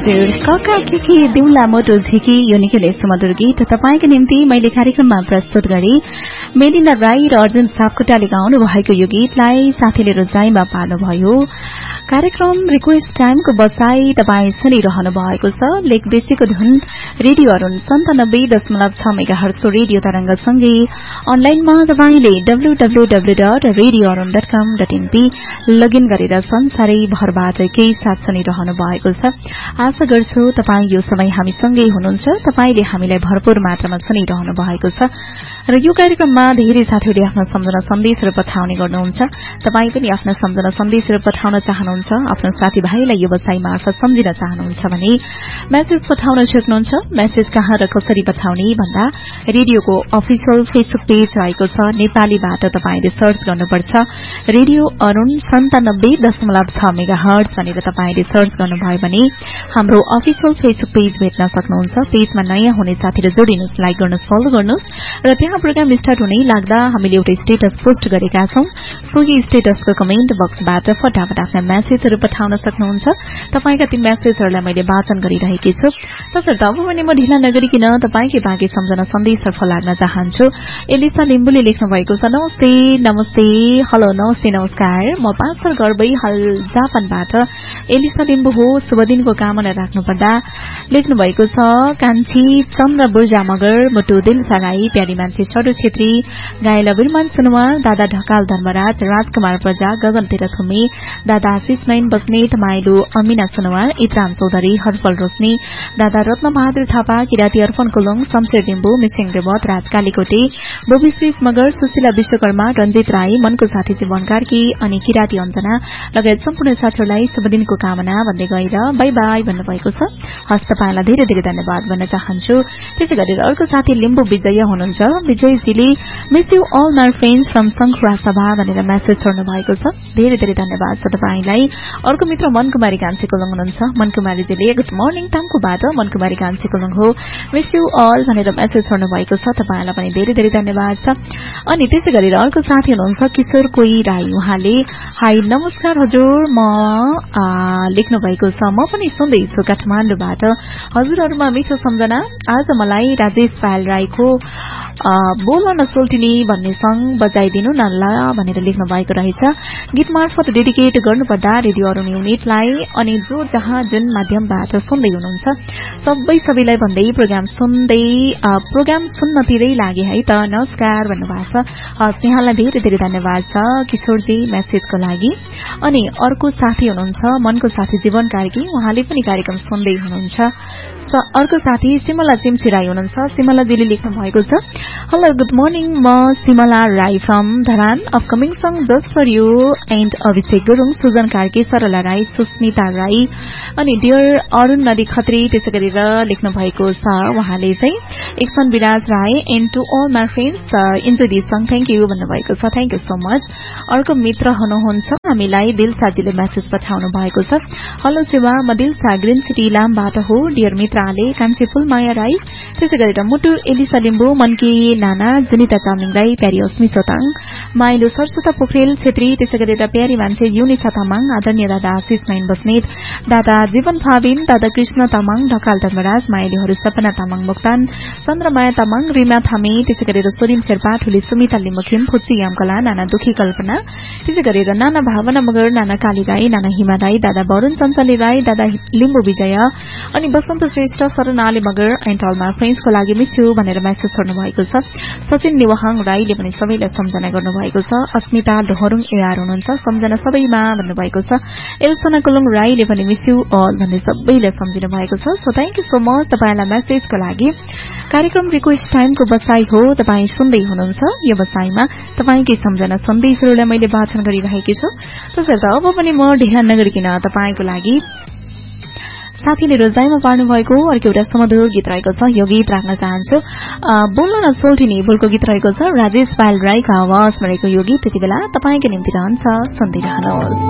हजुर कका केकी दिउला मोटो झिकी यो निकै सुमधुर गीत तपाईको निम्ति मैले कार्यक्रममा प्रस्तुत गरे। मेलिना राई र अर्जुन सापकोटाले गाउनु भएको यो गीतलाई साथीले रोजाइमा पार्नुभयो। कार्यक्रम रिक्वेस्ट टाइमको बसाई तपाईँ सुनिरहनु भएको छ। लेक बेसीको धुन रेडियो अरुण 97.6 मेगाहर्जको रेडियो तरंगसँगै अनलाइनमा तपाईले www.radioarun.com.np लगइन गरेर संसारै भरबाट केही साथ सुनिरहनु भएको छ। आशा गर्छु तपाईँ यो समय हामीसँगै हुनुहुन्छ। तपाईले हामीलाई भरपूर मात्रामा सुनिरहनु भएको छ र यो कार्यक्रममा धेरै साथीहरूले आफ्नो सम्झना सन्देशहरू पठाउने गर्नुहुन्छ। तपाईँ पनि आफ्नो सम्झना सन्देशहरू पठाउन चाहनुहुन्छ, आफ्नो साथीभाइलाई यो बसाई मार्फत सम्झिन चाहनुहुन्छ भने मेसेज पठाउन सक्नुहुन्छ। मेसेज कहाँ र कसरी पठाउने भन्दा रेडियोको अफिसियल फेसबुक पेज रहेको छ, नेपालीबाट तपाईले सर्च गर्नुपर्छ रेडियो अरुण 97.6 मेगाहर्ज भनेर तपाईले सर्च गर्नुभयो भने हाम्रो अफिसियल फेसबुक पेज भेट्न सक्नुहुन्छ। पेजमा नयाँ हुने साथीहरू जोडिनुहोस्, लाइक गर्नुहोस्, फलो गर्नुहोस् र त्यहाँ प्रोग्राम स्टार्ट हुने लाग्दा हामीले एउटा स्टेटस पोस्ट गरेका छौं। सोही स्टेटसको कमेन्ट बक्सबाट फटाफट आफ्ना मेसेजहरू पठाउन सक्नुहुन्छ। तपाईका ती मेसेजहरूलाई मैले वाचन गरिरहेकी छु। तसर्थ अब भने म ढिला नगरिकन तपाईकै बाँकी सम्झना सन्देशतर्फ लाग्न चाहन्छु। एलिसा लिम्बुले लेख्नु भएको छ, नमस्ते नमस्ते, हेलो नमस्ते नमस्कार, म पाँचर गर्बै हाल जापानबाट एलिसा लिम्बु हो। शुभ दिनको कामना राख्नुपर्दा लेख्नु भएको छ, कान्छी चन्द्र बुर्जा मगर, मुटु दिल सराई, प्यारी मान्छे सडु छेत्री, गायला बिरमान सुनवार, दादा ढकाल धर्मराज, राजकुमार प्रजा, गगन तेरथुमी, दादा आशिष नयन बस्नेत, माइलु अमिना सुनवार, इत्राम चौधरी, हरफल रोशनी, दादा रत्न बहादुर थापा, किराती अर्पण कुलुङ, शमशेर लिम्बु, मिसिङ रेवत, राज कालीकोटे, बोबिश्रीज मगर, सुशीला विश्वकर्मा, रञ्जित राई, मनको साथी जीवन कार्की अनि किराती अञ्जना लगायत सम्पूर्ण साथीहरूलाई शुभ दिनको कामना भन्दै गएर बाई बाई भन्नुभएको छ। हस्त तपाईँलाई धेरै धेरै धन्यवाद भन्न चाहन्छु। त्यसै गरेर अर्को साथी लिम्बु विजय हुनुहुन्छ। विजयजीले miss you all my friends from संखुवा सभा भनेर मेसेज छोड्नु भएको छ। धेरै धेरै धन्यवाद छ तपाईलाई। अर्को मित्र मनकुमारी कान्छी कुलुङ हुनुहुन्छ। मनकुमारीजीले गुड मर्निङ टाङकोबाट मनकुमारी कान्छी कुलुङ हो, मिस यू अल भनेर मेसेज छोड्नु भएको छ। तपाईलाई पनि धेरै धेरै धन्यवाद छ। अनि त्यसै गरेर अर्को साथी हुनुहुन्छ किशोर कोही राई, उहाँले हाई नमस्कार हजुर, म लेख्नु भएको छ, म पनि सुन्दैछु काठमाडौँबाट। हजुरहरूमा मिठो सम्झना। आज मलाई राजेश पायल राईको बोल न सोल्टिनी भन्ने सङ बजाइदिनु न ल भनेर लेख्नु भएको रहेछ। गीत मार्फत डेडिकेट गर्नुपर्दा रेडियो अरुण युनिटलाई अनि जो जहाँ जुन माध्यमबाट सुन्दै हुनुहुन्छ सबैलाई भन्दै प्रोग्राम सुन्नतिरै लागे है त, नमस्कार भन्नुभएको छ। यहाँलाई धेरै धेरै धन्यवाद छ किशोरजी मेसेजको लागि। अनि अर्को साथी हुनुहुन्छ मनको साथी जीवन कार्की, उहाँले पनि कार्यक्रम सुन्दै हुनुहुन्छ। अर्को साथी सिमला चिम्सी राई हुनुहुन्छ। सिमलाजीले लेख्नु भएको छ, हेलो गुड मर्निङ, म सिमला Rai from Dharan, upcoming song just for you and अभिषेक गुरुङ, सुजन कार्की, सरला राई, सुस्मिता राई अनि डियर अरुण नदी खत्री। त्यसै गरेर लेख्नु भएको छ उहाँले चाहिँ action Viraj Rai and to all my friends enjoy this song, thank you भन्नुभएको छ। Thank you so much. अर्को मित्र हुनुहुन्छ हामीलाई दिलसाजीले मेसेज पठाउनु भएको छ, हेलो शिवा, म दिलसा ग्रीन सिटी इलामबाट हो, डियर मित्रले कान्छी फुलमाया राई, त्यसै गरेर मुटु एलिसा लिम्बु, मनकी नाना, जुनिता चामलिङ राई, प्यारी अस्मी सोताङ, माइलो सरस्वता पोखरेल छेत्री, त्यसै गरेर प्यारी मान्छे युनिसा तामाङ, आदरणीय दादा आशिष नयन बस्नेत, दादा जीवन फाबिन, दादा कृष्ण तामाङ, ढकाल धर्मराज, माइलीहरू सपना तामाङ मोक्तान, चन्द्रमाया तामाङ, रिमा थामी, त्यसै गरेर सोनिम शेर्पा, ठुली सुमिता लिम्बुखिम, फुच्ची यामकला, नाना दुखी कल्पना, त्यसै गरेर नाना भावना मगर, नाना काली राई, नाना हिमा राई, दादा वरुण चञ्चली राई, दादा लिम्बु विजय अनि बसन्त श्रेष्ठ, शरण आले मगर एन्ड अल माई फ्रेन्ड्सको लागि मिस यू भनेर मेसेज छोड्नु भएको छ। सचिन निवाहाङ राईले पनि सबैलाई सम्झना गर्नुभएको छ। अस्मिता लोहरुङ एआर हुनुहुन्छ, सम्झना सबैमा भन्नुभएको छ। एल्सोना कुलुङ राईले पनि मिस यू अल भन्ने सबैलाई सम्झिनु भएको छ। So thank you so much तपाईलाई मेसेजको लागि। कार्यक्रम रिक्वेस्ट टाइमको बसाई हो, तपाईँ सुन्दै हुनुहुन्छ। यो बसाईमा तपाईँकै सम्झना सन्देशहरूलाई मैले वाचन गरिरहेकी छु। तसर्थ अब पनि म ढिला नगरिकन तपाईँको लागि साथीले रोजाइमा पार्नु भएको अर्को एउटा सुमधुर गीत रहेको छ, यो गीत राख्न चाहन्छु। बोल्न न सोल्टिनी बोलको गीत रहेको छ, राजेश पायल राईको आवाज रहेको यो गीत त्यति बेला तपाईँको निम्ति रहन्छ, सुन्दै रहनुहोस्।